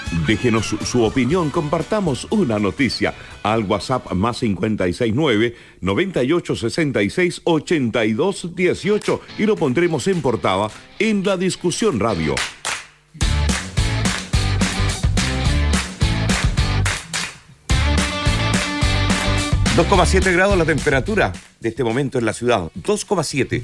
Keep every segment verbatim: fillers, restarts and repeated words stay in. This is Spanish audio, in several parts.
Déjenos su, su opinión, compartamos una noticia al WhatsApp más cincuenta y seis nueve, noventa y ocho sesenta y seis, ochenta y dos dieciocho y lo pondremos en portada en La Discusión Radio. dos coma siete grados la temperatura de este momento en la ciudad. dos coma siete.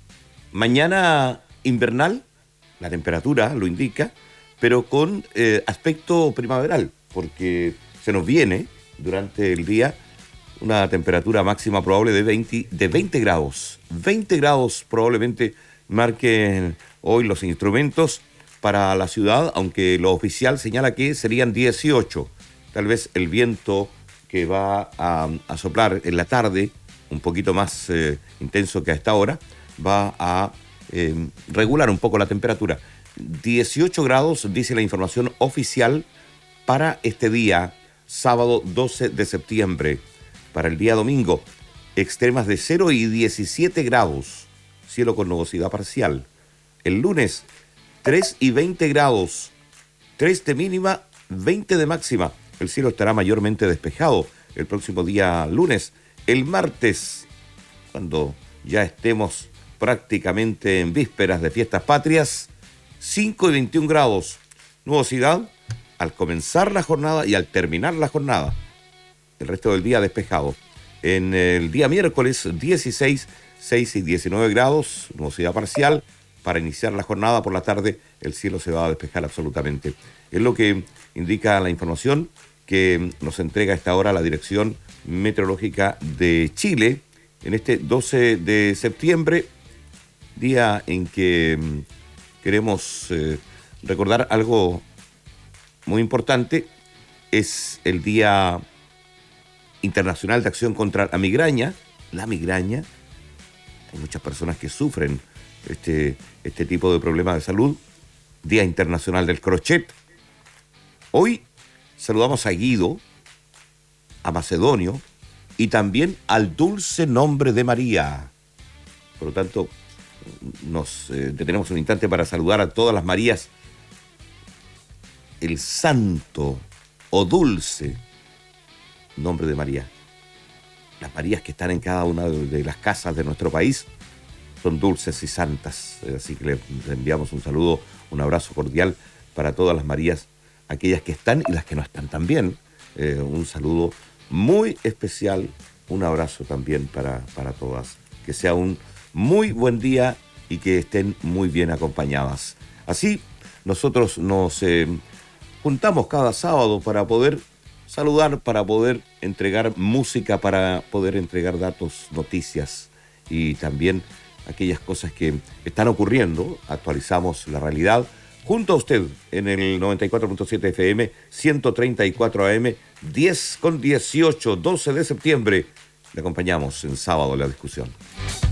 Mañana invernal, la temperatura lo indica, pero con eh, aspecto primaveral, porque se nos viene durante el día una temperatura máxima probable de veinte, de veinte grados. veinte grados probablemente marquen hoy los instrumentos para la ciudad, aunque lo oficial señala que serían dieciocho. Tal vez el viento que va a, a soplar en la tarde, un poquito más eh, intenso que a esta hora, va a eh, regular un poco la temperatura. dieciocho grados, dice la información oficial para este día, sábado doce de septiembre. Para el día domingo, extremas de cero y diecisiete grados, cielo con nubosidad parcial. El lunes, tres y veinte grados, tres de mínima, veinte de máxima. El cielo estará mayormente despejado el próximo día lunes. El martes, cuando ya estemos prácticamente en vísperas de fiestas patrias, cinco y veintiún grados. Nubosidad al comenzar la jornada y al terminar la jornada. El resto del día despejado. En el día miércoles, dieciséis, seis y diecinueve grados. Nubosidad parcial. Para iniciar la jornada por la tarde, el cielo se va a despejar absolutamente. Es lo que indica la información que nos entrega a esta hora la Dirección Meteorológica de Chile en este doce de septiembre, día en que queremos eh, recordar algo muy importante. Es el Día Internacional de Acción contra la Migraña. La migraña. Hay muchas personas que sufren este, este tipo de problemas de salud. Día Internacional del Crochet. Hoy saludamos a Guido, a Macedonio y también al dulce nombre de María. Por lo tanto, nos eh, detenemos un instante para saludar a todas las Marías. El santo o dulce nombre de María. Las Marías que están en cada una de las casas de nuestro país son dulces y santas. Así que le enviamos un saludo, un abrazo cordial para todas las Marías, aquellas que están y las que no están también. Eh, un saludo muy especial, un abrazo también para, para todas. Que sea un muy buen día y que estén muy bien acompañadas. Así, nosotros nos eh, juntamos cada sábado para poder saludar, para poder entregar música, para poder entregar datos, noticias y también aquellas cosas que están ocurriendo. Actualizamos la realidad junto a usted en el noventa y cuatro punto siete F M, ciento treinta y cuatro A M, diez con dieciocho, doce de septiembre. Le acompañamos en sábado en La Discusión.